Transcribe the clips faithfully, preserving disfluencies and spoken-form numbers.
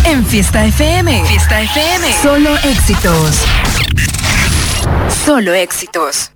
En Fiesta F M. Fiesta F M. Solo éxitos. Solo éxitos.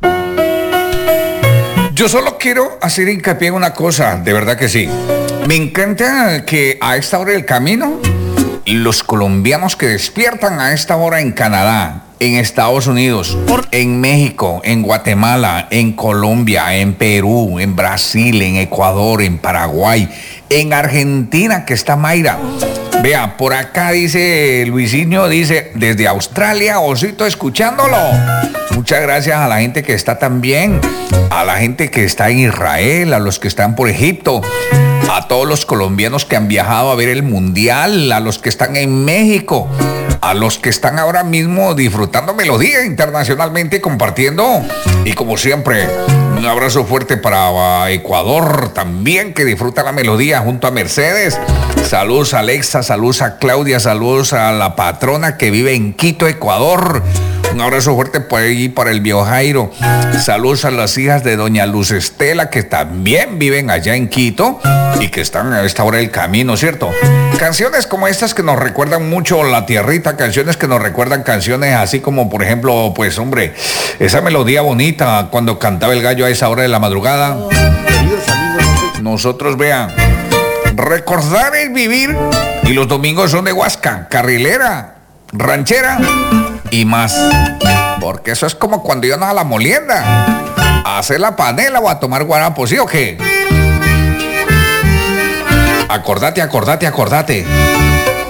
Yo solo quiero hacer hincapié en una cosa, de verdad que sí. Me encanta que a esta hora del camino, los colombianos que despiertan a esta hora en Canadá, en Estados Unidos, en México, en Guatemala, en Colombia, en Perú, en Brasil, en Ecuador, en Paraguay, en Argentina, que está Mayra. Vea, por acá dice Luisinho, dice, desde Australia, Osito, escuchándolo. Muchas gracias a la gente que está también, a la gente que está en Israel, a los que están por Egipto, a todos los colombianos que han viajado a ver el Mundial, a los que están en México, a los que están ahora mismo disfrutando Melodía internacionalmente, compartiendo. Y como siempre, un abrazo fuerte para Ecuador también, que disfruta la Melodía junto a Mercedes. Saludos a Alexa, saludos a Claudia, saludos a la patrona que vive en Quito, Ecuador. Un abrazo fuerte por ahí para el viejo Jairo. Saludos a las hijas de doña Luz Estela, que también viven allá en Quito y que están a esta hora del camino, ¿cierto? Canciones como estas que nos recuerdan mucho la tierrita, canciones que nos recuerdan canciones así como, por ejemplo, pues hombre, esa melodía bonita cuando cantaba el gallo a esa hora de la madrugada. Nosotros, vean, recordar es vivir, y los domingos son de Huasca, carrilera, ranchera y más, porque eso es como cuando íbamos a la molienda a hacer la panela o a tomar guarapo, ¿sí o qué? Acordate, acordate, acordate.